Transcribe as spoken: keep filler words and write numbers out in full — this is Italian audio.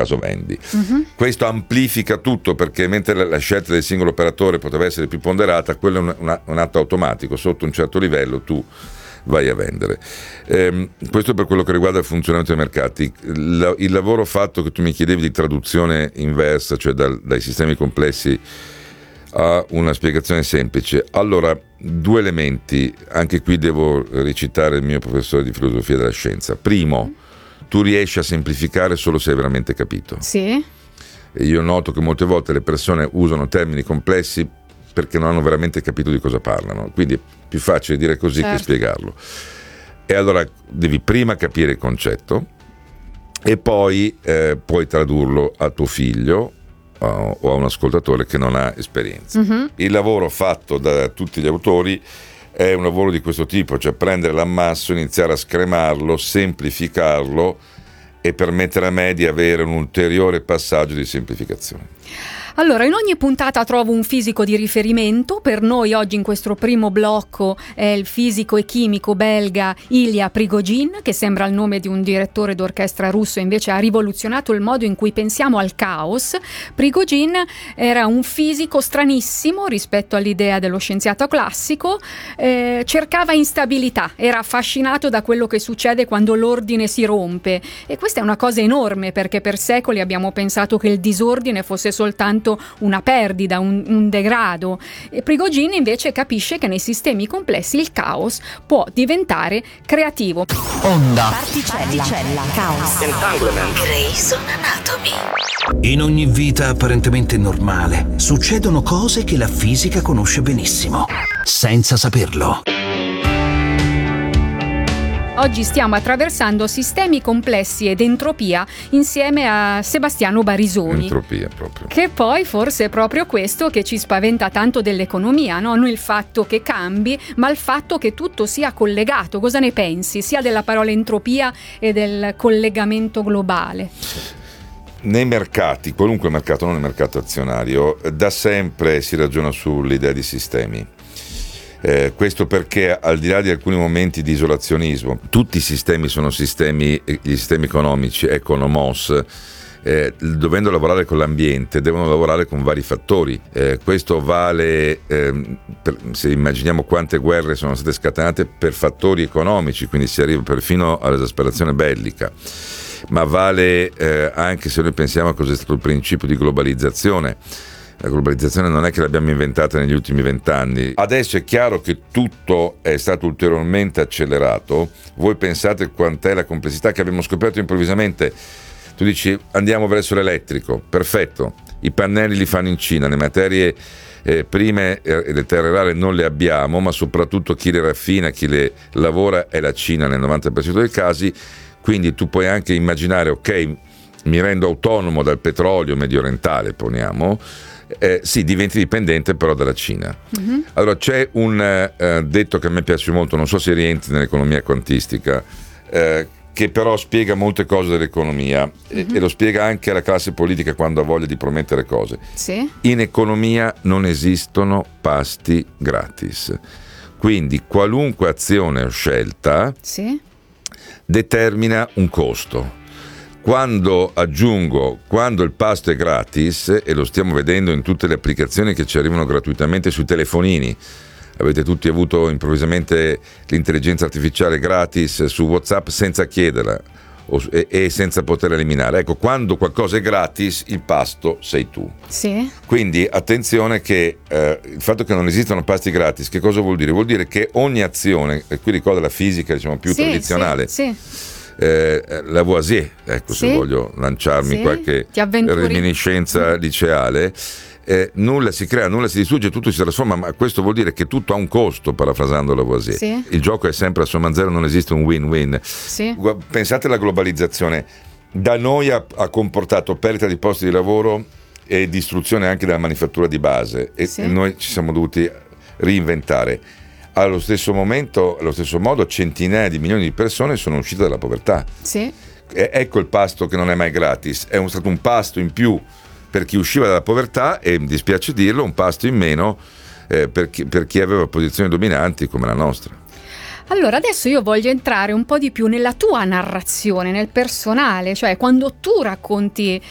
caso vendi. Uh-huh. Questo amplifica tutto, perché mentre la, la scelta del singolo operatore poteva essere più ponderata, quello è un, una, un atto automatico, sotto un certo livello tu vai a vendere. Ehm, questo per quello che riguarda il funzionamento dei mercati. La, il lavoro fatto, che tu mi chiedevi, di traduzione inversa, cioè dal, dai sistemi complessi a una spiegazione semplice. Allora, due elementi, anche qui devo recitare il mio professore di filosofia della scienza. Primo, tu riesci a semplificare solo se hai veramente capito. Sì. E io noto che molte volte le persone usano termini complessi perché non hanno veramente capito di cosa parlano, quindi è più facile dire così, certo, che spiegarlo. E allora devi prima capire il concetto e poi eh, puoi tradurlo a tuo figlio uh, o a un ascoltatore che non ha esperienza. Mm-hmm. Il lavoro fatto da tutti gli autori è un lavoro di questo tipo, cioè prendere l'ammasso, iniziare a scremarlo, semplificarlo e permettere a me di avere un ulteriore passaggio di semplificazione. Allora, in ogni puntata trovo un fisico di riferimento. Per noi oggi in questo primo blocco è il fisico e chimico belga Ilya Prigogine, che sembra il nome di un direttore d'orchestra russo, invece ha rivoluzionato il modo in cui pensiamo al caos. Prigogine era un fisico stranissimo rispetto all'idea dello scienziato classico, eh, cercava instabilità, era affascinato da quello che succede quando l'ordine si rompe, e questa è una cosa enorme, perché per secoli abbiamo pensato che il disordine fosse soltanto una perdita, un, un degrado. E Prigogine invece capisce che nei sistemi complessi il caos può diventare creativo. Onda, particella, particella, caos, entanglement, Grey's Anatomy. In ogni vita apparentemente normale succedono cose che la fisica conosce benissimo, senza saperlo. Oggi stiamo attraversando sistemi complessi ed entropia insieme a Sebastiano Barisoni. Entropia proprio. Che poi forse è proprio questo che ci spaventa tanto dell'economia, no? Non il fatto che cambi, ma il fatto che tutto sia collegato. Cosa ne pensi? Sia della parola entropia e del collegamento globale. Nei mercati, qualunque mercato, non il mercato azionario, da sempre si ragiona sull'idea di sistemi. Eh, questo perché, al di là di alcuni momenti di isolazionismo, tutti i sistemi sono sistemi, gli sistemi economici, economos, eh, dovendo lavorare con l'ambiente, devono lavorare con vari fattori. Eh, questo vale, eh, per, se immaginiamo quante guerre sono state scatenate per fattori economici, quindi si arriva perfino all'esasperazione bellica. Ma vale eh, anche se noi pensiamo a cosa è stato il principio di globalizzazione. La globalizzazione non è che l'abbiamo inventata negli ultimi vent'anni. Adesso è chiaro che tutto è stato ulteriormente accelerato. Voi pensate quant'è la complessità che abbiamo scoperto improvvisamente. Tu dici andiamo verso l'elettrico, perfetto, i pannelli li fanno in Cina, le materie eh, prime e le terre rare non le abbiamo, ma soprattutto chi le raffina, chi le lavora è la Cina nel novanta per cento dei casi. Quindi tu puoi anche immaginare, ok, mi rendo autonomo dal petrolio medio orientale, poniamo, Eh, sì, diventi dipendente però dalla Cina. Mm-hmm. Allora c'è un eh, detto che a me piace molto, non so se rientri nell'economia quantistica, eh, che però spiega molte cose dell'economia, mm-hmm. e, e lo spiega anche alla classe politica quando ha voglia di promettere cose. Sì. In economia non esistono pasti gratis, quindi qualunque azione o scelta, sì, determina un costo. Quando aggiungo, quando il pasto è gratis, e lo stiamo vedendo in tutte le applicazioni che ci arrivano gratuitamente sui telefonini, avete tutti avuto improvvisamente l'intelligenza artificiale gratis su WhatsApp senza chiederla o, e, e senza poterla eliminare. Ecco, quando qualcosa è gratis, il pasto sei tu. Sì. Quindi attenzione che eh, il fatto che non esistano pasti gratis, che cosa vuol dire? Vuol dire che ogni azione, e qui ricorda la fisica diciamo più sì, tradizionale, sì, sì. Eh, Lavoisier, ecco, sì, se voglio lanciarmi sì, qualche reminiscenza liceale, eh, nulla si crea, nulla si distrugge, tutto si trasforma, ma questo vuol dire che tutto ha un costo, parafrasando Lavoisier. Sì. Il gioco è sempre a somma zero, non esiste un win-win. Sì. Pensate alla globalizzazione, da noi ha, ha comportato perdita di posti di lavoro e distruzione anche della manifattura di base, e, sì, e noi ci siamo dovuti reinventare. Allo stesso momento, allo stesso modo, centinaia di milioni di persone sono uscite dalla povertà. Sì. E ecco il pasto che non è mai gratis, è un, stato un pasto in più per chi usciva dalla povertà e, mi dispiace dirlo, un pasto in meno eh, per, chi, per chi aveva posizioni dominanti come la nostra. Allora adesso io voglio entrare un po' di più nella tua narrazione, nel personale, cioè quando tu racconti